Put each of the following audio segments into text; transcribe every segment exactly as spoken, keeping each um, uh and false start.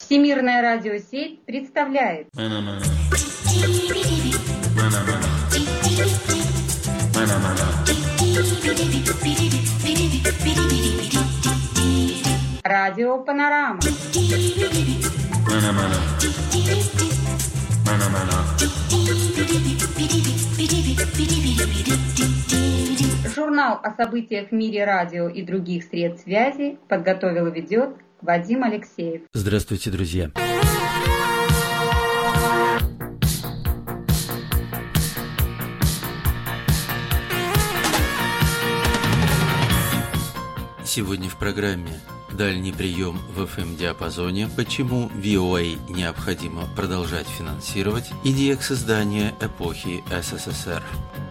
Всемирная радиосеть представляет Радио Панорама. Журнал о событиях в мире радио и других средств связи подготовил и ведет Вадим Алексеев. Здравствуйте, друзья! Сегодня в программе «Дальний прием в эф эм-диапазоне. Почему ви о эй необходимо продолжать финансировать» и ди экс-издание эпохи эс эс эс эр.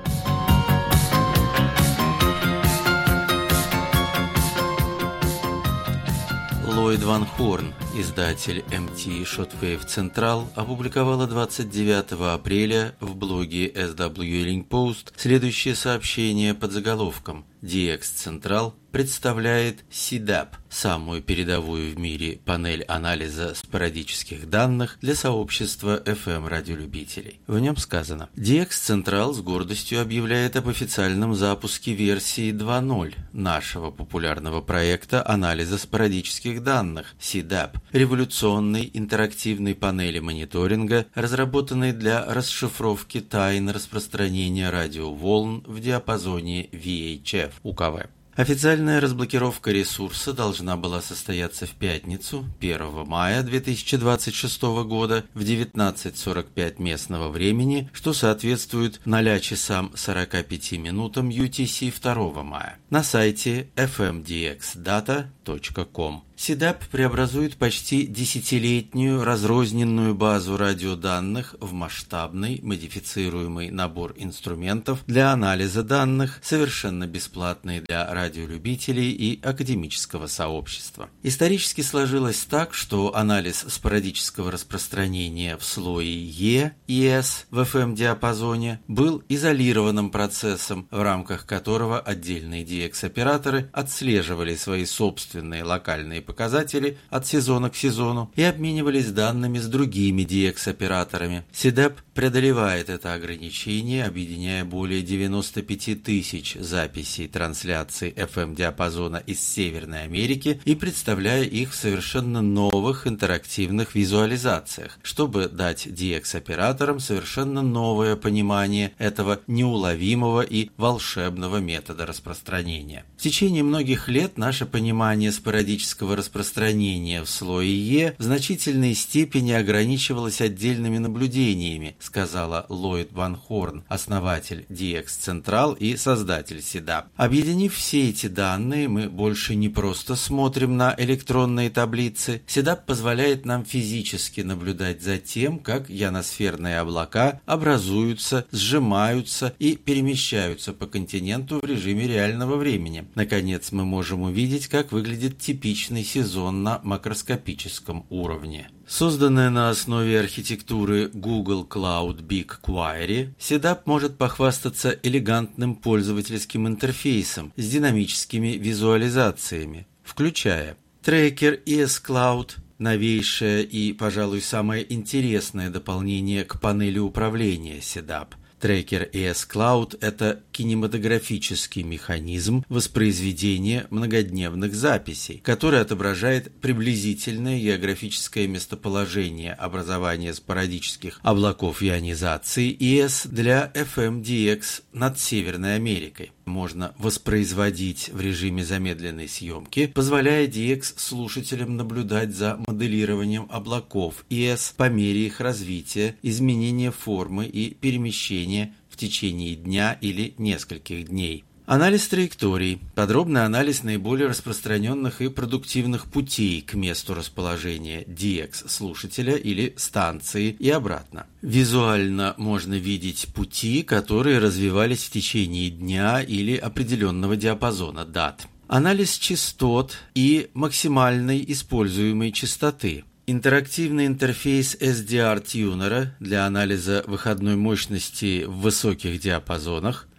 Ллойд Ван Хорн, издатель эм ти Shortwave Central, опубликовала двадцать девятого апреля в блоге эс дабл ю Evening Post следующее сообщение под заголовком: ди экс Central представляет си дап, самую передовую в мире панель анализа спорадических данных для сообщества эф эм-радиолюбителей. В нем сказано: ди экс Central с гордостью объявляет об официальном запуске версии два ноль нашего популярного проекта анализа спорадических данных си дап, революционной интерактивной панели мониторинга, разработанной для расшифровки тайн распространения радиоволн в диапазоне ви эйч эф у ка вэ. Официальная разблокировка ресурса должна была состояться в пятницу, первого мая две тысячи двадцать шестого года в девятнадцать сорок пять местного времени, что соответствует ноль часам сорока пяти минутам ю ти си второго мая, на сайте эф эм ди экс дата точка ком. си дап преобразует почти десятилетнюю разрозненную базу радиоданных в масштабный модифицируемый набор инструментов для анализа данных, совершенно бесплатный для радиолюбителей и академического сообщества. Исторически сложилось так, что анализ спорадического распространения в слое Е и С в эф эм-диапазоне был изолированным процессом, в рамках которого отдельные ди экс-операторы отслеживали свои собственные локальные показатели от сезона к сезону и обменивались данными с другими ди экс-операторами. си дап преодолевает это ограничение, объединяя более девяноста пяти тысяч записей трансляций эф эм-диапазона из Северной Америки и представляя их в совершенно новых интерактивных визуализациях, чтобы дать ди экс-операторам совершенно новое понимание этого неуловимого и волшебного метода распространения. В течение многих лет наше понимание спорадического распространения в слое Е в значительной степени ограничивалось отдельными наблюдениями, сказала Ллойд Ван Хорн, основатель ди экс Central и создатель си дап. Объединив все эти данные, мы больше не просто смотрим на электронные таблицы. си дап позволяет нам физически наблюдать за тем, как ионосферные облака образуются, сжимаются и перемещаются по континенту в режиме реального времени. Наконец, мы можем увидеть, как выглядит типичный сезон на макроскопическом уровне. Созданная на основе архитектуры Google Cloud BigQuery, си дап может похвастаться элегантным пользовательским интерфейсом с динамическими визуализациями, включая трекер и эс Cloud, новейшее и, пожалуй, самое интересное дополнение к панели управления си дап. Трекер и эс Cloud – это кинематографический механизм воспроизведения многодневных записей, который отображает приблизительное географическое местоположение образования спорадических облаков ионизации и эс для эф эм-ди экс над Северной Америкой. Можно воспроизводить в режиме замедленной съемки, позволяя ди экс-слушателям наблюдать за моделированием облаков и эс по мере их развития, изменения формы и перемещения в течение дня или нескольких дней. Анализ траекторий. Подробный анализ наиболее распространенных и продуктивных путей к месту расположения ди экс-слушателя или станции и обратно. Визуально можно видеть пути, которые развивались в течение дня или определенного диапазона дат. Анализ частот и максимальной используемой частоты. Интерактивный интерфейс эс ди ар-тюнера для анализа выходной мощности в высоких диапазонах,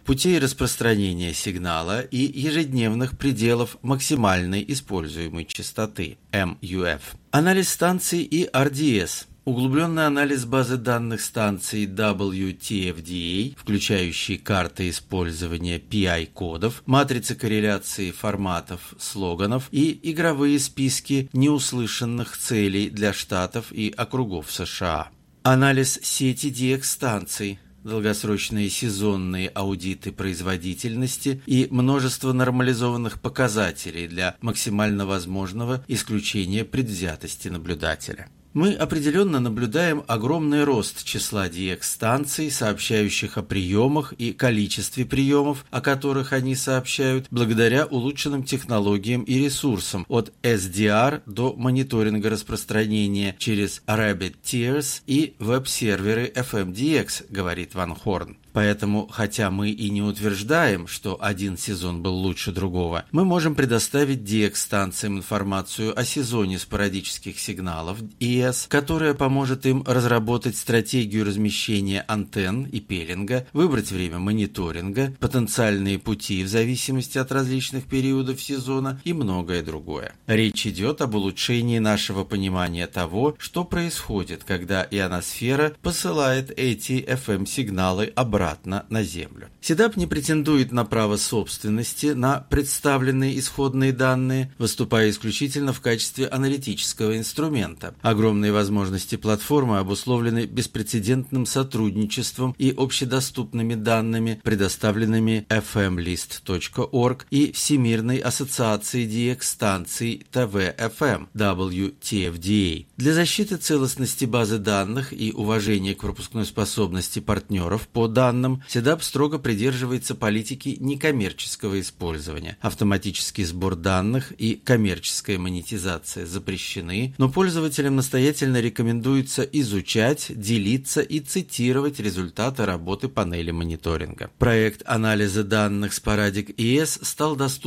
путей распространения сигнала и ежедневных пределов максимальной используемой частоты эм ю эф. Анализ станций и ар ди эс. Углубленный анализ базы данных станций дабл ю ти эф ди эй, включающий карты использования пи ай-кодов, матрицы корреляции форматов, слоганов и игровые списки неуслышанных целей для штатов и округов США. Анализ сети ди экс-станций, долгосрочные сезонные аудиты производительности и множество нормализованных показателей для максимально возможного исключения предвзятости наблюдателя. Мы определенно наблюдаем огромный рост числа ди экс-станций, сообщающих о приемах и количестве приемов, о которых они сообщают, благодаря улучшенным технологиям и ресурсам от эс ди ар до мониторинга распространения через Rabbit Tiers и веб-серверы эф эм ди экс, говорит Ван Хорн. Поэтому, хотя мы и не утверждаем, что один сезон был лучше другого, мы можем предоставить ди экс-станциям информацию о сезоне спорадических сигналов и эс, которая поможет им разработать стратегию размещения антенн и пелинга, выбрать время мониторинга, потенциальные пути в зависимости от различных периодов сезона и многое другое. Речь идет об улучшении нашего понимания того, что происходит, когда ионосфера посылает эти эф эм-сигналы обратно на Землю. седап не претендует на право собственности на представленные исходные данные, выступая исключительно в качестве аналитического инструмента. Огромные возможности платформы обусловлены беспрецедентным сотрудничеством и общедоступными данными, предоставленными эф эм лист точка орг и Всемирной ассоциацией ди экс-станций тэ вэ эф эм дабл ю ти эф ди эй. Для защиты целостности базы данных и уважения к пропускной способности партнеров по данным седап строго придерживается политики некоммерческого использования. Автоматический сбор данных и коммерческая монетизация запрещены, но пользователям настоятельно рекомендуется изучать, делиться и цитировать результаты работы панели мониторинга. Проект анализа данных Sporadic и эс стал доступен